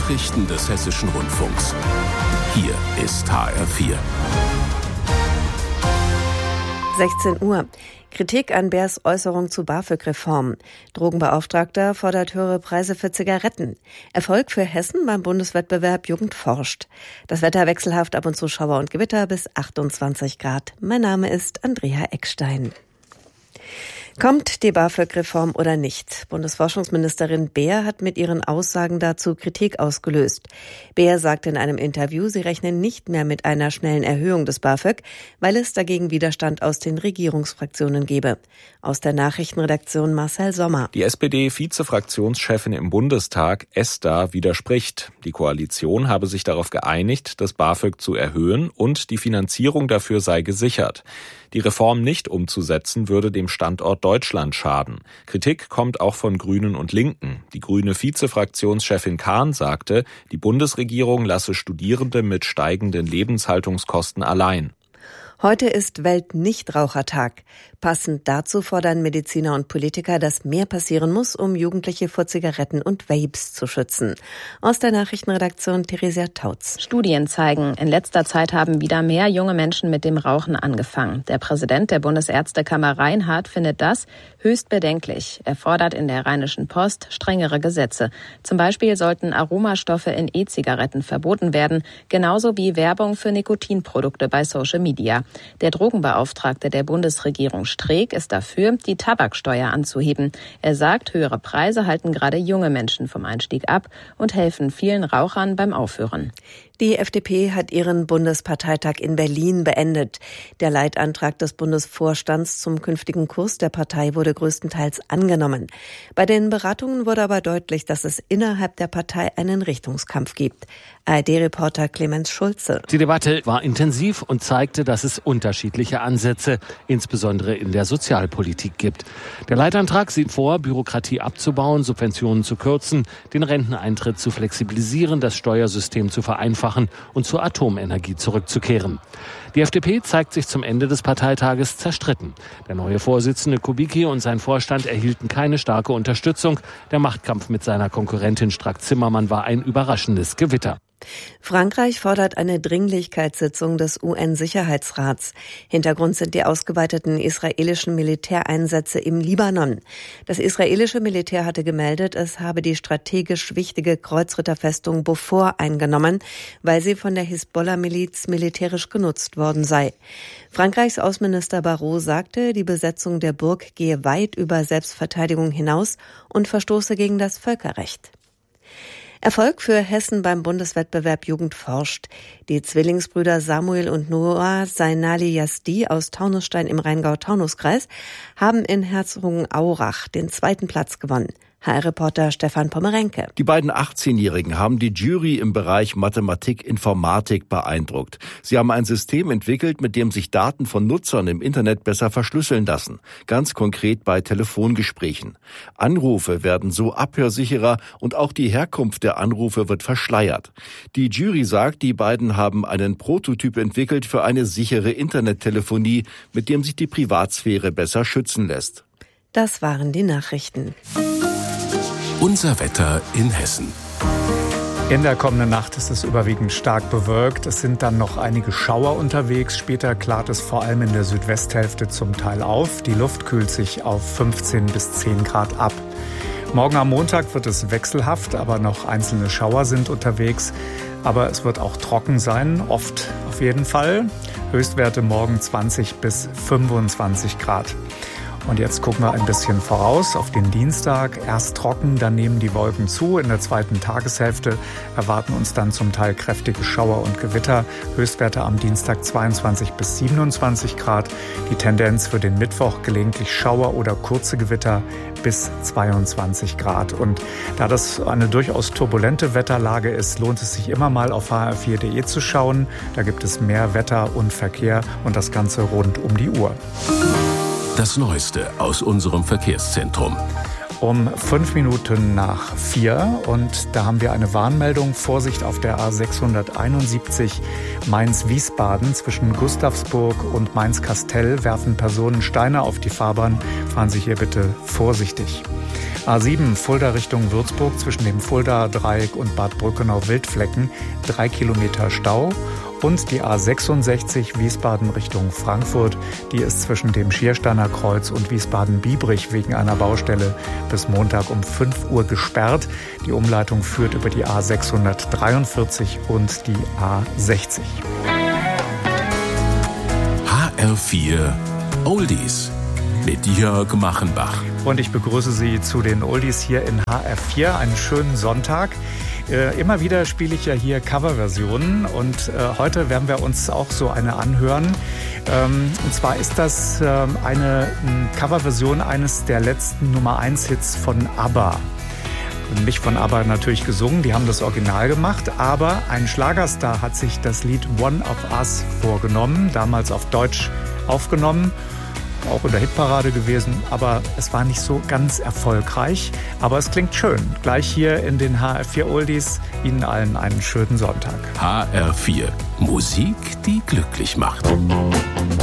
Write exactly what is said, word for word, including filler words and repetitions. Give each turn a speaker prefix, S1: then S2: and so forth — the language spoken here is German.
S1: Nachrichten des Hessischen Rundfunks. Hier ist H R vier.
S2: sechzehn Uhr. Kritik an Beers Äußerung zu BAföG-Reform. Drogenbeauftragter fordert höhere Preise für Zigaretten. Erfolg für Hessen beim Bundeswettbewerb Jugend forscht. Das Wetter wechselhaft, ab und zu Schauer und Gewitter bis achtundzwanzig Grad. Mein Name ist Andrea Eckstein. Kommt die BAföG-Reform oder nicht? Bundesforschungsministerin Beer hat mit ihren Aussagen dazu Kritik ausgelöst. Beer sagte in einem Interview, sie rechnen nicht mehr mit einer schnellen Erhöhung des BAföG, weil es dagegen Widerstand aus den Regierungsfraktionen gebe. Aus der Nachrichtenredaktion Marcel Sommer.
S3: Die S P D-Vizefraktionschefin im Bundestag, Esther, widerspricht. Die Koalition habe sich darauf geeinigt, das BAföG zu erhöhen und die Finanzierung dafür sei gesichert. Die Reform nicht umzusetzen, würde dem Standort Deutschland schaden. Kritik kommt auch von Grünen und Linken. Die grüne Vizefraktionschefin Kahn sagte, die Bundesregierung lasse Studierende mit steigenden Lebenshaltungskosten allein.
S2: Heute ist Welt-Nichtrauchertag. Passend dazu fordern Mediziner und Politiker, dass mehr passieren muss, um Jugendliche vor Zigaretten und Vapes zu schützen. Aus der Nachrichtenredaktion Theresia Tautz.
S4: Studien zeigen, in letzter Zeit haben wieder mehr junge Menschen mit dem Rauchen angefangen. Der Präsident der Bundesärztekammer Reinhardt findet das höchst bedenklich. Er fordert in der Rheinischen Post strengere Gesetze. Zum Beispiel sollten Aromastoffe in E-Zigaretten verboten werden, genauso wie Werbung für Nikotinprodukte bei Social Media. Der Drogenbeauftragte der Bundesregierung Streeck ist dafür, die Tabaksteuer anzuheben. Er sagt, höhere Preise halten gerade junge Menschen vom Einstieg ab und helfen vielen Rauchern beim Aufhören.
S2: Die F D P hat ihren Bundesparteitag in Berlin beendet. Der Leitantrag des Bundesvorstands zum künftigen Kurs der Partei wurde größtenteils angenommen. Bei den Beratungen wurde aber deutlich, dass es innerhalb der Partei einen Richtungskampf gibt. A R D-Reporter Clemens Schulze.
S5: Die Debatte war intensiv und zeigte, dass es unterschiedliche Ansätze, insbesondere in der Sozialpolitik, gibt. Der Leitantrag sieht vor, Bürokratie abzubauen, Subventionen zu kürzen, den Renteneintritt zu flexibilisieren, das Steuersystem zu vereinfachen und zur Atomenergie zurückzukehren. Die F D P zeigt sich zum Ende des Parteitages zerstritten. Der neue Vorsitzende Kubicki und sein Vorstand erhielten keine starke Unterstützung. Der Machtkampf mit seiner Konkurrentin Strack-Zimmermann war ein überraschendes Gewitter.
S2: Frankreich fordert eine Dringlichkeitssitzung des U N-Sicherheitsrats. Hintergrund sind die ausgeweiteten israelischen Militäreinsätze im Libanon. Das israelische Militär hatte gemeldet, es habe die strategisch wichtige Kreuzritterfestung Beaufort eingenommen, weil sie von der Hisbollah-Miliz militärisch genutzt worden sei. Frankreichs Außenminister Barrot sagte, die Besetzung der Burg gehe weit über Selbstverteidigung hinaus und verstoße gegen das Völkerrecht. Erfolg für Hessen beim Bundeswettbewerb Jugend forscht. Die Zwillingsbrüder Samuel und Noah Seinali Yazdi aus Taunusstein im Rheingau-Taunus-Kreis haben in Herzogenaurach den zweiten Platz gewonnen. H R-Reporter Stefan Pommerenke.
S6: Die beiden achtzehnjährigen haben die Jury im Bereich Mathematik-Informatik beeindruckt. Sie haben ein System entwickelt, mit dem sich Daten von Nutzern im Internet besser verschlüsseln lassen. Ganz konkret bei Telefongesprächen. Anrufe werden so abhörsicherer und auch die Herkunft der Anrufe wird verschleiert. Die Jury sagt, die beiden haben einen Prototyp entwickelt für eine sichere Internettelefonie, mit dem sich die Privatsphäre besser schützen lässt.
S2: Das waren die Nachrichten.
S1: Unser Wetter in Hessen.
S7: In der kommenden Nacht ist es überwiegend stark bewölkt. Es sind dann noch einige Schauer unterwegs. Später klart es vor allem in der Südwesthälfte zum Teil auf. Die Luft kühlt sich auf fünfzehn bis zehn Grad ab. Morgen am Montag wird es wechselhaft, aber noch einzelne Schauer sind unterwegs. Aber es wird auch trocken sein, oft auf jeden Fall. Höchstwerte morgen zwanzig bis fünfundzwanzig Grad. Und jetzt gucken wir ein bisschen voraus auf den Dienstag. Erst trocken, dann nehmen die Wolken zu. In der zweiten Tageshälfte erwarten uns dann zum Teil kräftige Schauer und Gewitter. Höchstwerte am Dienstag zweiundzwanzig bis siebenundzwanzig Grad. Die Tendenz für den Mittwoch gelegentlich Schauer oder kurze Gewitter bis zweiundzwanzig Grad. Und da das eine durchaus turbulente Wetterlage ist, lohnt es sich immer mal auf h r vier punkt d e zu schauen. Da gibt es mehr Wetter und Verkehr und das Ganze rund um die Uhr.
S1: Das Neueste aus unserem Verkehrszentrum.
S7: Um fünf Minuten nach vier und da haben wir eine Warnmeldung. Vorsicht auf der A sechshunderteinundsiebzig Mainz-Wiesbaden. Zwischen Gustavsburg und Mainz-Kastell werfen Personen Steine auf die Fahrbahn. Fahren Sie hier bitte vorsichtig. A sieben Fulda Richtung Würzburg zwischen dem Fuldaer Dreieck und Bad Brückenau-Wildflecken. Drei Kilometer Stau. Und die A sechsundsechzig Wiesbaden Richtung Frankfurt, die ist zwischen dem Schiersteiner Kreuz und Wiesbaden-Biebrich wegen einer Baustelle bis Montag um fünf Uhr gesperrt. Die Umleitung führt über die A sechshundertdreiundvierzig und die A sechzig.
S1: H R vier Oldies mit Jörg Machenbach.
S7: Und ich begrüße Sie zu den Oldies hier in H R vier. Einen schönen Sonntag. Äh, immer wieder spiele ich ja hier Coverversionen und äh, heute werden wir uns auch so eine anhören. Ähm, und zwar ist das äh, eine äh, Coverversion eines der letzten Nummer eins Hits von ABBA. Nicht von ABBA natürlich gesungen, die haben das Original gemacht, aber ein Schlagerstar hat sich das Lied One of Us vorgenommen, damals auf Deutsch aufgenommen. Auch in der Hitparade gewesen, aber es war nicht so ganz erfolgreich. Aber es klingt schön. Gleich hier in den H R vier Oldies. Ihnen allen einen schönen Sonntag.
S1: H R vier. Musik, die glücklich macht.